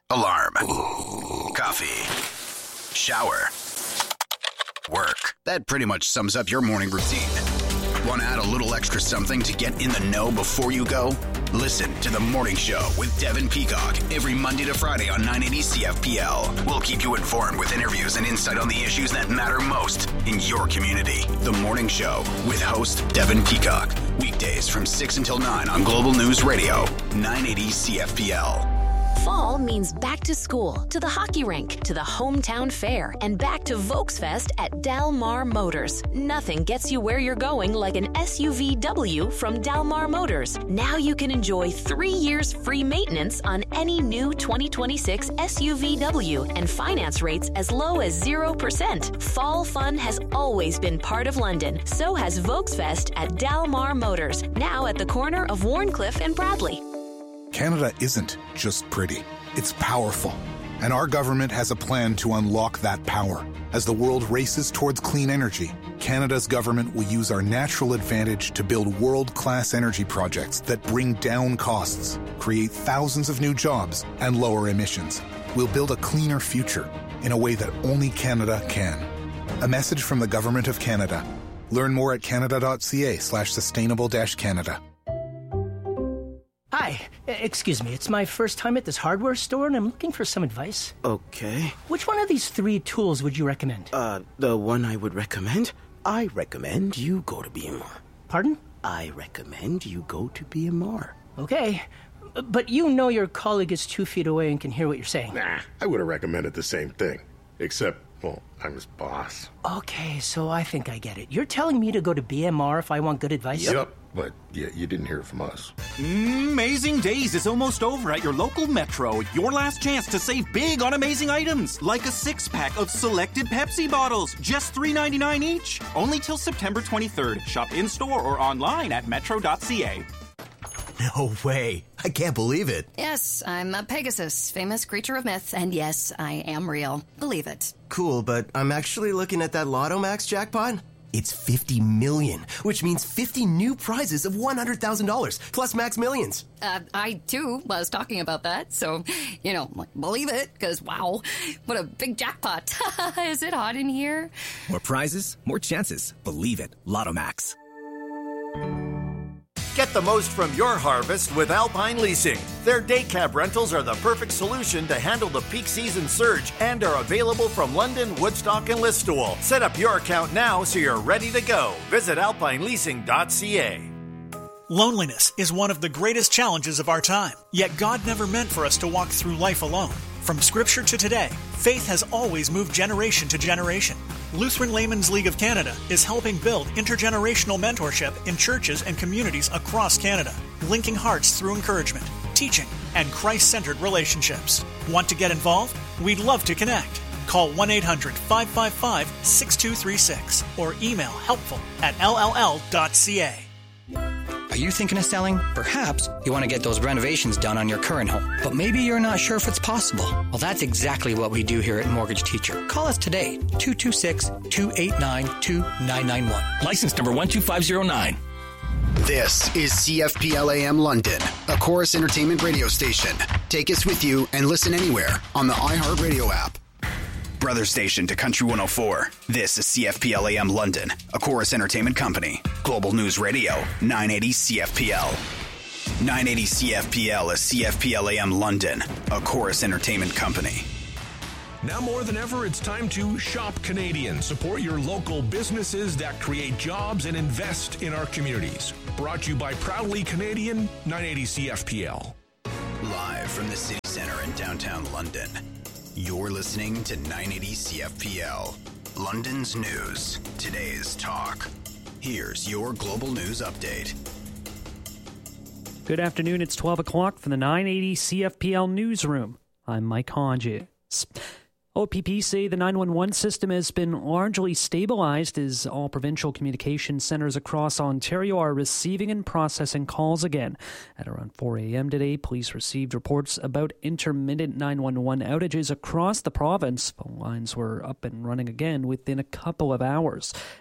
Alarm. Coffee. Shower. Work. That pretty much sums up your morning routine. Want to add a little extra something to get in the know before you go? Listen to The Morning Show with Devin Peacock every Monday to Friday on 980 CFPL. We'll keep you informed with interviews and insight on the issues that matter most in your community. The Morning Show with host Devin Peacock. Weekdays from 6 until 9 on Global News Radio, 980 CFPL. Fall means back to school, to the hockey rink, to the hometown fair, and back to Volksfest at Del Mar Motors. Nothing gets you where you're going like an SUVW from Del Mar Motors. Now you can enjoy 3 years free maintenance on any new 2026 SUVW and finance rates as low as 0%. Fall fun has always been part of London. So has Volksfest at Del Mar Motors, now at the corner of Warncliffe and Bradley. Canada isn't just pretty, it's powerful. And our government has a plan to unlock that power. As the world races towards clean energy, Canada's government will use our natural advantage to build world-class energy projects that bring down costs, create thousands of new jobs, and lower emissions. We'll build a cleaner future in a way that only Canada can. A message from the Government of Canada. Learn more at canada.ca/sustainable-Canada. Hi, excuse me, it's my first time at this hardware store and I'm looking for some advice. Okay. Which one of these 3 tools would you recommend? The one I would recommend? I recommend you go to BMR. Pardon? I recommend you go to BMR. Okay, but you know your colleague is 2 feet away and can hear what you're saying. Nah, I would have recommended the same thing. Except, well, I'm his boss. Okay, so I think I get it. You're telling me to go to BMR if I want good advice? Yep, but yeah, you didn't hear it from us. Amazing Days is almost over at your local Metro. Your last chance to save big on amazing items, like a 6-pack of selected Pepsi bottles, just $3.99 each. Only till September 23rd. Shop in-store or online at metro.ca. No way. I can't believe it. Yes, I'm a Pegasus, famous creature of myth, and yes, I am real. Believe it. Cool, but I'm actually looking at that Lotto Max jackpot. It's 50 million, which means 50 new prizes of $100,000, plus Max Millions. I, too, was talking about that, so, believe it, because, wow, what a big jackpot. Is it hot in here? More prizes, more chances. Believe it. Lotto Max. Get the most from your harvest with Alpine Leasing. Their day cab rentals are the perfect solution to handle the peak season surge and are available from London, Woodstock, and Listowel. Set up your account now so you're ready to go. Visit alpineleasing.ca. Loneliness is one of the greatest challenges of our time. Yet God never meant for us to walk through life alone. From Scripture to today, faith has always moved generation to generation. Lutheran Laymen's League of Canada is helping build intergenerational mentorship in churches and communities across Canada, linking hearts through encouragement, teaching, and Christ-centered relationships. Want to get involved? We'd love to connect. Call 1-800-555-6236 or email helpful@lll.ca. Are you thinking of selling? Perhaps you want to get those renovations done on your current home, but maybe you're not sure if it's possible. Well, that's exactly what we do here at Mortgage Teacher. Call us today, 226-289-2991. License number 12509. This is CFPL AM London, a Chorus Entertainment radio station. Take us with you and listen anywhere on the iHeartRadio app. Brother station to Country 104. This is CFPL AM London, a Chorus Entertainment company. Global News Radio, 980 CFPL. 980 CFPL is CFPL AM London, a Chorus Entertainment company. Now more than ever, it's time to shop Canadian. Support your local businesses that create jobs and invest in our communities. Brought to you by Proudly Canadian, 980 CFPL. Live from the City Centre in downtown London. You're listening to 980 CFPL, London's news, today's talk. Here's your global news update. Good afternoon, it's 12 o'clock from the 980 CFPL newsroom. I'm Mike Hodges. OPP say the 911 system has been largely stabilized as all provincial communication centres across Ontario are receiving and processing calls again. At around 4 a.m. today, police received reports about intermittent 911 outages across the province. Phone lines were up and running again within a couple of hours.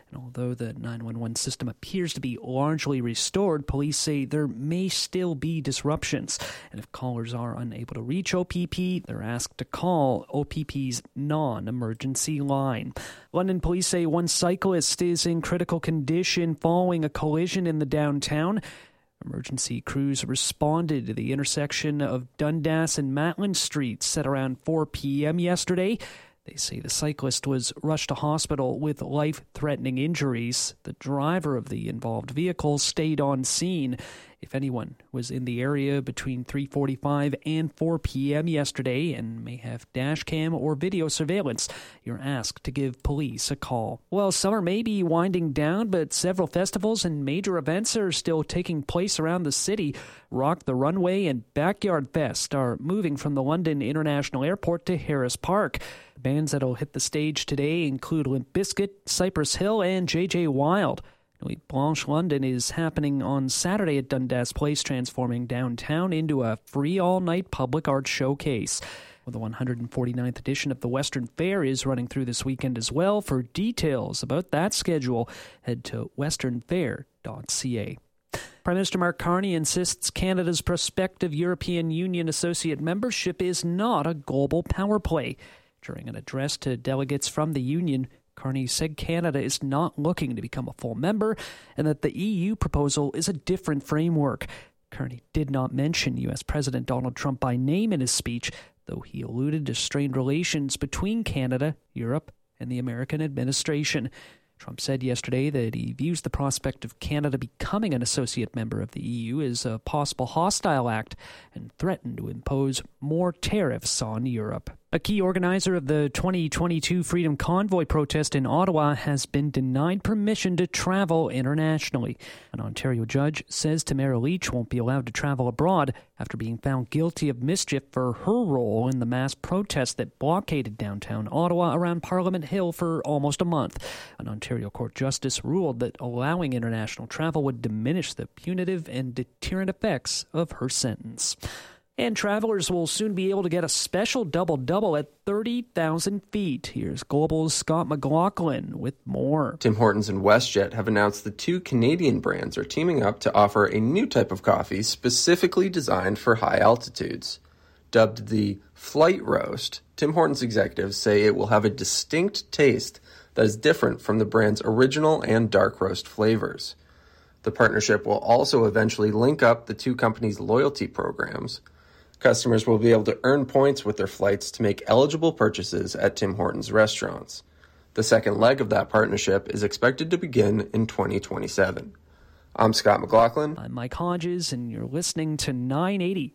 And although the 911 system appears to be largely restored, police say there may still be disruptions. And if callers are unable to reach OPP, they're asked to call OPP's non-emergency line. London police say one cyclist is in critical condition following a collision in the downtown. Emergency crews responded to the intersection of Dundas and Maitland Streets at around 4 p.m. yesterday. They say the cyclist was rushed to hospital with life-threatening injuries. The driver of the involved vehicle stayed on scene. If anyone was in the area between 3:45 and 4 p.m. yesterday and may have dash cam or video surveillance, you're asked to give police a call. Well, summer may be winding down, but several festivals and major events are still taking place around the city. Rock the Runway and Backyard Fest are moving from the London International Airport to Harris Park. The bands that'll hit the stage today include Limp Bizkit, Cypress Hill, and J.J. Wild. Nuit Blanche London is happening on Saturday at Dundas Place, transforming downtown into a free all-night public art showcase. Well, the 149th edition of the Western Fair is running through this weekend as well. For details about that schedule, head to westernfair.ca. Prime Minister Mark Carney insists Canada's prospective European Union associate membership is not a global power play. During an address to delegates from the Union, Carney said Canada is not looking to become a full member and that the EU proposal is a different framework. Carney did not mention U.S. President Donald Trump by name in his speech, though he alluded to strained relations between Canada, Europe, and the American administration. Trump said yesterday that he views the prospect of Canada becoming an associate member of the EU as a possible hostile act and threatened to impose more tariffs on Europe. A key organizer of the 2022 Freedom Convoy protest in Ottawa has been denied permission to travel internationally. An Ontario judge says Tamara Leach won't be allowed to travel abroad after being found guilty of mischief for her role in the mass protest that blockaded downtown Ottawa around Parliament Hill for almost a month. An Ontario court justice ruled that allowing international travel would diminish the punitive and deterrent effects of her sentence. And travelers will soon be able to get a special double-double at 30,000 feet. Here's Global's Scott McLaughlin with more. Tim Hortons and WestJet have announced the two Canadian brands are teaming up to offer a new type of coffee specifically designed for high altitudes. Dubbed the Flight Roast, Tim Hortons executives say it will have a distinct taste that is different from the brand's original and dark roast flavors. The partnership will also eventually link up the two companies' loyalty programs. Customers will be able to earn points with their flights to make eligible purchases at Tim Hortons restaurants. The second leg of that partnership is expected to begin in 2027. I'm Scott McLaughlin. I'm Mike Hodges, and you're listening to 980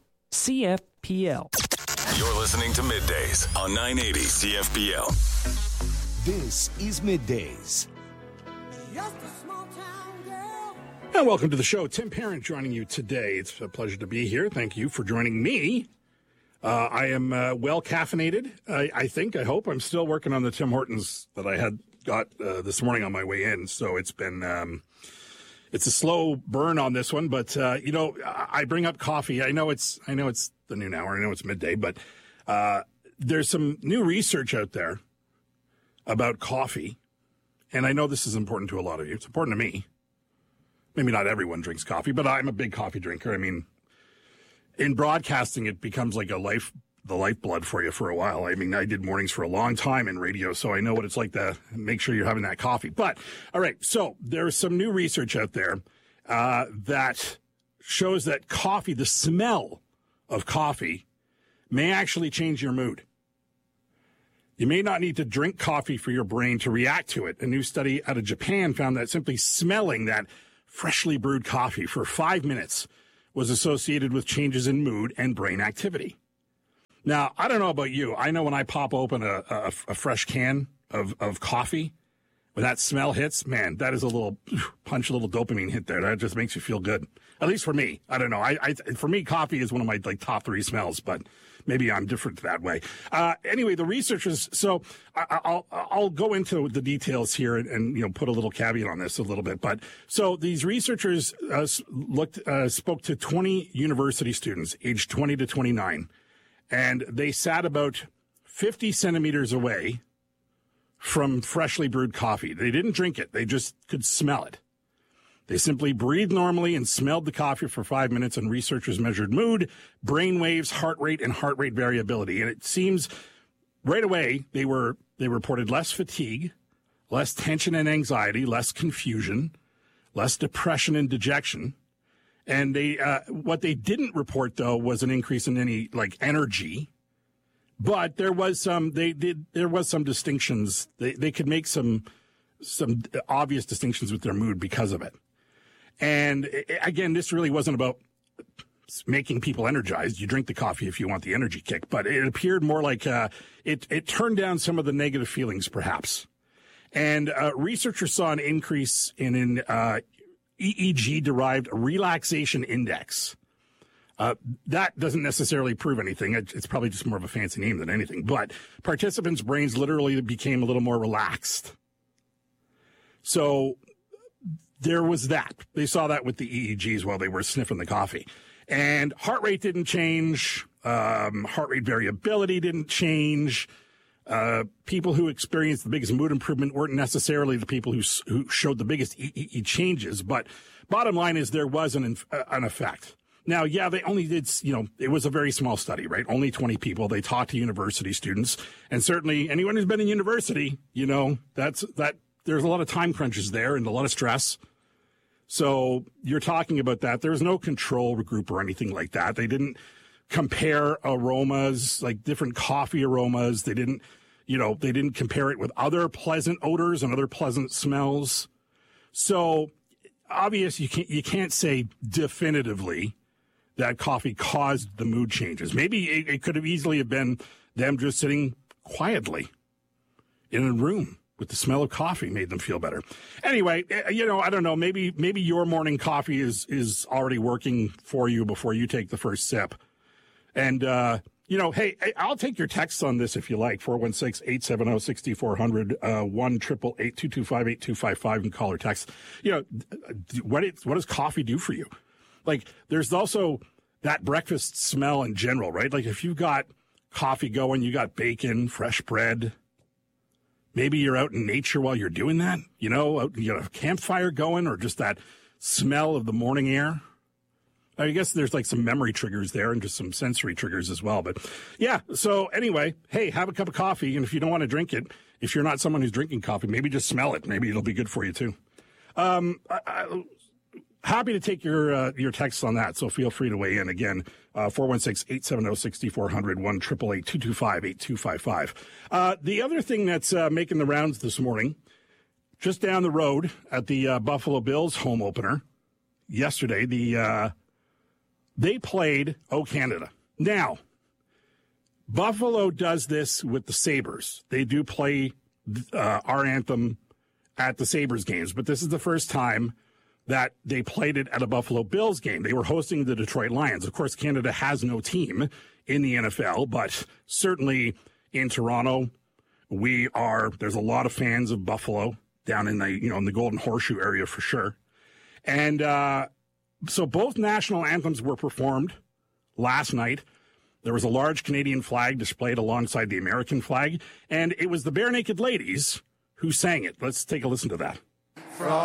CFPL. You're listening to Middays on 980 CFPL. This is Middays. And welcome to the show. Tim Parent joining you today. It's a pleasure to be here. Thank you for joining me. I am well caffeinated, I hope. I'm still working on the Tim Hortons that I had got this morning on my way in. So it's been, it's a slow burn on this one. But, I bring up coffee. I know it's the noon hour. I know it's midday. But there's some new research out there about coffee. And I know this is important to a lot of you. It's important to me. Maybe not everyone drinks coffee, but I'm a big coffee drinker. I mean, in broadcasting, it becomes like the lifeblood for you for a while. I mean, I did mornings for a long time in radio, so I know what it's like to make sure you're having that coffee. But, all right, so there's some new research out there that shows that coffee, the smell of coffee, may actually change your mood. You may not need to drink coffee for your brain to react to it. A new study out of Japan found that simply smelling that freshly brewed coffee for 5 minutes was associated with changes in mood and brain activity. Now, I don't know about you. I know when I pop open a fresh can of coffee, when that smell hits, man, that is a little punch, a little dopamine hit there. That just makes you feel good. At least for me. I don't know. For me, coffee is one of my top 3 smells, but maybe I'm different that way. Anyway, the researchers, so I'll go into the details here and put a little caveat on this a little bit. But so these researchers spoke to 20 university students aged 20 to 29, and they sat about 50 centimeters away from freshly brewed coffee. They didn't drink it. They just could smell it. They simply breathed normally and smelled the coffee for 5 minutes, and researchers measured mood, brain waves, heart rate, and heart rate variability. And it seems right away they reported less fatigue, less tension and anxiety, less confusion, less depression and dejection. And what they didn't report, though, was an increase in any energy. But there was some distinctions. They could make some obvious distinctions with their mood because of it. And again, this really wasn't about making people energized. You drink the coffee if you want the energy kick, but it appeared more like it turned down some of the negative feelings, perhaps. And researchers saw an increase in an EEG-derived relaxation index. That doesn't necessarily prove anything. It's probably just more of a fancy name than anything. But participants' brains literally became a little more relaxed. So there was that. They saw that with the EEGs while they were sniffing the coffee. And heart rate didn't change. Heart rate variability didn't change. People who experienced the biggest mood improvement weren't necessarily the people who showed the biggest EEG changes. But bottom line is there was an effect. Now, yeah, they only did, it was a very small study, right? Only 20 people. They talked to university students. And certainly anyone who's been in university, there's a lot of time crunches there and a lot of stress. So you're talking about that. There's no control group or anything like that. They didn't compare aromas, like different coffee aromas. They didn't compare it with other pleasant odors and other pleasant smells. So obvious, you can't say definitively that coffee caused the mood changes. Maybe it could have easily have been them just sitting quietly in a room with the smell of coffee made them feel better. Anyway, I don't know. Maybe your morning coffee is already working for you before you take the first sip. And, hey, I'll take your texts on this if you like. 416-870-6400, 1-888-225-8255, and call or text. What does coffee do for you? Like, there's also that breakfast smell in general, right? Like, if you've got coffee going, you got bacon, fresh bread. Maybe you're out in nature while you're doing that, you got a campfire going, or just that smell of the morning air. I guess there's some memory triggers there and just some sensory triggers as well. But yeah, so anyway, hey, have a cup of coffee. And if you don't want to drink it, if you're not someone who's drinking coffee, maybe just smell it. Maybe it'll be good for you too. Happy to take your texts on that. So feel free to weigh in again. 416-870-6400, 1-888-225-8255. The other thing that's making the rounds this morning, just down the road at the Buffalo Bills home opener yesterday, they played O Canada. Now, Buffalo does this with the Sabres. They do play our anthem at the Sabres games, but this is the first time that they played it at a Buffalo Bills game. They were hosting the Detroit Lions. Of course, Canada has no team in the NFL, but certainly in Toronto, there's a lot of fans of Buffalo down in the Golden Horseshoe area for sure. And so both national anthems were performed last night. There was a large Canadian flag displayed alongside the American flag, and it was the Bare Naked Ladies who sang it. Let's take a listen to that.